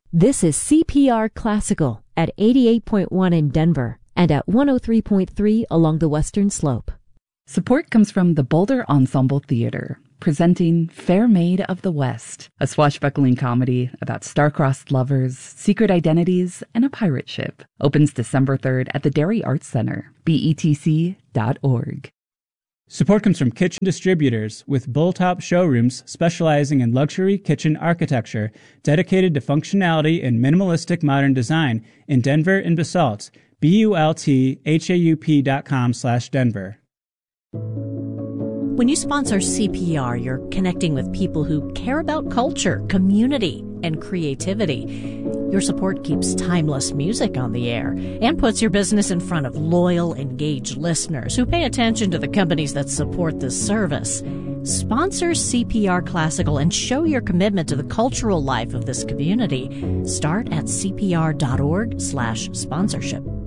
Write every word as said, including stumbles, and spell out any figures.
This is C P R Classical at eighty-eight point one in Denver and at one oh three point three along the Western Slope. Support comes from the Boulder Ensemble Theater, presenting Fair Maid of the West, a swashbuckling comedy about star-crossed lovers, secret identities, and a pirate ship. Opens December third at the Derry Arts Center, B E T C dot org. Support comes from Kitchen Distributors, with Bulltop showrooms specializing in luxury kitchen architecture, dedicated to functionality and minimalistic modern design in Denver and Basalt. B U L T H A U P dot com slash Denver. When you sponsor C P R, you're connecting with people who care about culture, community, and creativity. Your support keeps timeless music on the air and puts your business in front of loyal, engaged listeners who pay attention to the companies that support this service. Sponsor C P R Classical and show your commitment to the cultural life of this community. Start at C P R dot org slash sponsorship.